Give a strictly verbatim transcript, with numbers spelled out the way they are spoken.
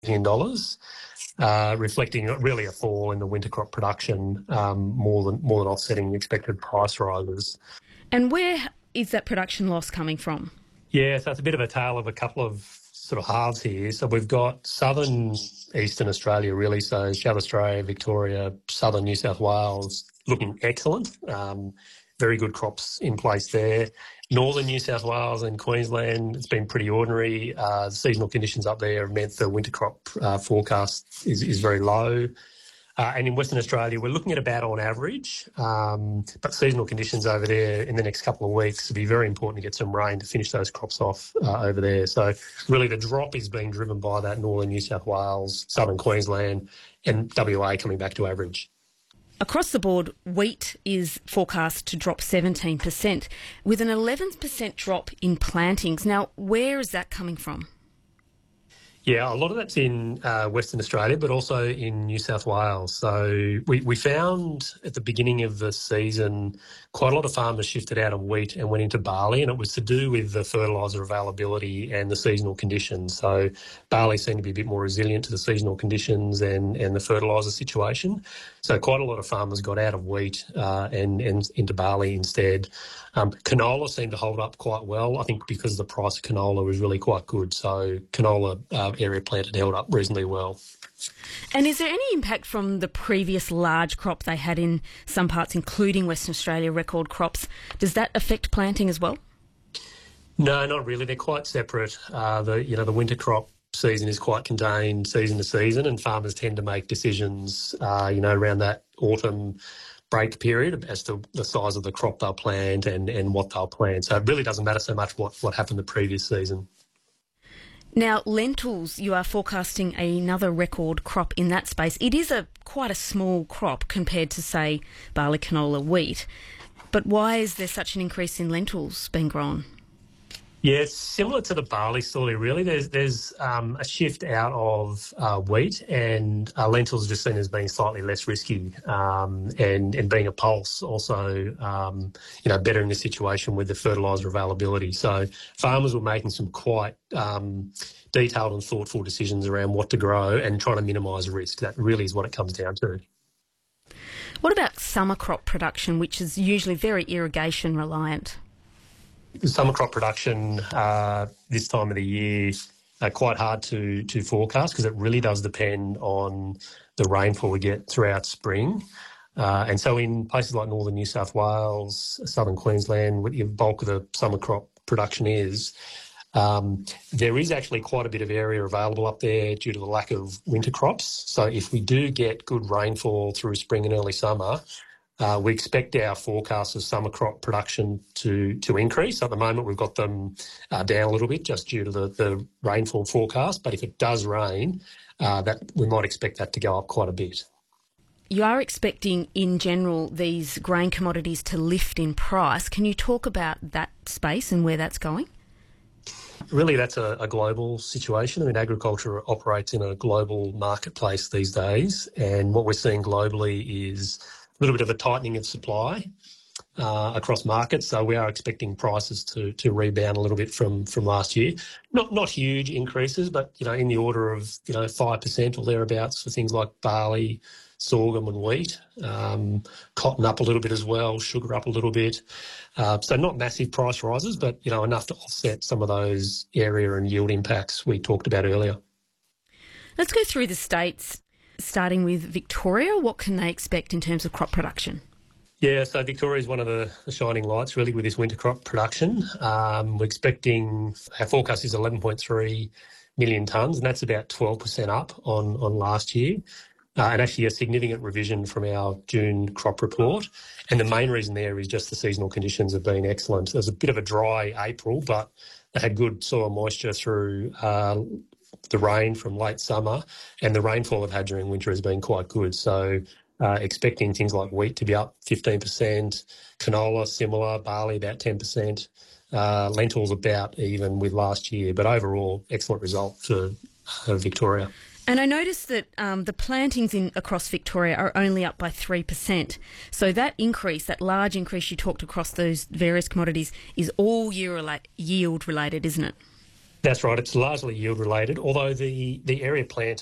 million dollars, uh, reflecting really a fall in the winter crop production, um, more than more than offsetting the expected price rises. And where is that production loss coming from? Yeah, so it's a bit of a tale of a couple of sort of halves here. So we've got southern eastern Australia, really, so South Australia, Victoria, southern New South Wales, looking excellent. Um, very good crops in place there. Northern New South Wales and Queensland, it's been pretty ordinary. Uh, the seasonal conditions up there have meant the winter crop uh, forecast is, is very low. Uh, and in Western Australia, we're looking at about on average, um, but seasonal conditions over there in the next couple of weeks will be very important to get some rain to finish those crops off uh, over there. So really the drop is being driven by that northern New South Wales, southern Queensland and W A coming back to average. Across the board, wheat is forecast to drop seventeen percent, with an eleven percent drop in plantings. Now, where is that coming from? Yeah, a lot of that's in uh, Western Australia, but also in New South Wales. So we, we found at the beginning of the season quite a lot of farmers shifted out of wheat and went into barley, and it was to do with the fertiliser availability and the seasonal conditions. So barley seemed to be a bit more resilient to the seasonal conditions and, and the fertiliser situation. So quite a lot of farmers got out of wheat uh, and, and into barley instead. Um, canola seemed to hold up quite well, I think because the price of canola was really quite good. So canola uh, area planted held up reasonably well. And is there any impact from the previous large crop they had in some parts, including Western Australia, record crops? Does that affect planting as well? No, not really. They're quite separate. Uh, the you know the winter crop season is quite contained season to season, and farmers tend to make decisions, uh, you know, around that autumn break period as to the size of the crop they'll plant and, and what they'll plant. So it really doesn't matter so much what, what happened the previous season. Now, lentils, you are forecasting another record crop in that space. It is a quite a small crop compared to, say, barley, canola, wheat. But why is there such an increase in lentils being grown? Yeah, it's similar to the barley story, really. There's there's um, a shift out of uh, wheat, and uh, lentils are just seen as being slightly less risky, um, and and being a pulse also, um, you know, better in the situation with the fertiliser availability. So farmers were making some quite um, detailed and thoughtful decisions around what to grow and trying to minimise risk. That really is what it comes down to. What about summer crop production, which is usually very irrigation reliant? Summer crop production uh, this time of the year are quite hard to to forecast because it really does depend on the rainfall we get throughout spring. Uh, and so in places like northern New South Wales, southern Queensland, where the bulk of the summer crop production is, um, there is actually quite a bit of area available up there due to the lack of winter crops. So if we do get good rainfall through spring and early summer, Uh, we expect our forecast of summer crop production to to increase. At the moment, we've got them uh, down a little bit just due to the, the rainfall forecast. But if it does rain, uh, that we might expect that to go up quite a bit. You are expecting, in general, these grain commodities to lift in price. Can you talk about that space and where that's going? Really, that's a, a global situation. I mean, agriculture operates in a global marketplace these days, and what we're seeing globally is a little bit of a tightening of supply uh, across markets. So we are expecting prices to to rebound a little bit from from last year. Not not huge increases, but you know in the order of you know five percent or thereabouts for things like barley, sorghum, and wheat. Um, cotton up a little bit as well. Sugar up a little bit. Uh, so not massive price rises, but you know enough to offset some of those area and yield impacts we talked about earlier. Let's go through the states. Starting with Victoria, what can they expect in terms of crop production? Yeah, so Victoria is one of the, the shining lights really with this winter crop production. Um, we're expecting, our forecast is eleven point three million tonnes, and that's about twelve percent up on, on last year. Uh, and actually a significant revision from our June crop report. And the main reason there is just the seasonal conditions have been excellent. There's a bit of a dry April, but they had good soil moisture through uh, the rain from late summer, and the rainfall they've had during winter has been quite good. So uh, expecting things like wheat to be up fifteen percent, canola similar, barley about ten percent, uh, lentils about even with last year. But overall, excellent result for uh, Victoria. And I noticed that um, the plantings in across Victoria are only up by three percent. So that increase, that large increase you talked across those various commodities, is all year rela- yield related, isn't it? That's right. It's largely yield related, although the, the area planted